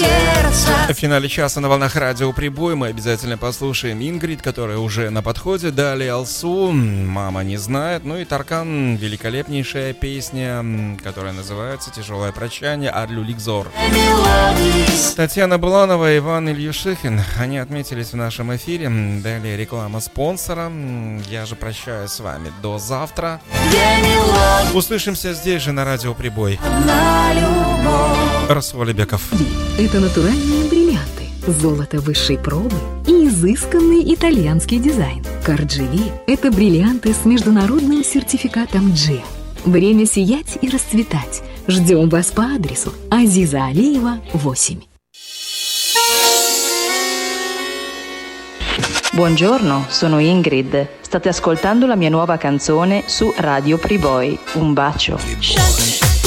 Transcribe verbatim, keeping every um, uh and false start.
В финале часа на волнах радио «Прибой» мы обязательно послушаем Ингрид, которая уже на подходе. Далее Алсу, «Мама не знает». Ну и Таркан, великолепнейшая песня, которая называется «Тяжелое прощание», Арлю Ликзор. Татьяна Буланова и Иван Ильюшихин, они отметились в нашем эфире. Далее реклама спонсора. Я же прощаюсь с вами до завтра. Услышимся здесь же на радио «Прибой». Расул Алибеков. Это натуральные бриллианты, золото высшей пробы и изысканный итальянский дизайн. Карджи – это бриллианты с международным сертификатом джи. Время сиять и расцветать. Ждем вас по адресу Азиза Алиева, восемь. Buongiorno, sono Ingrid. State ascoltando la mia nuova canzone su Radio Priboi. Un bacio.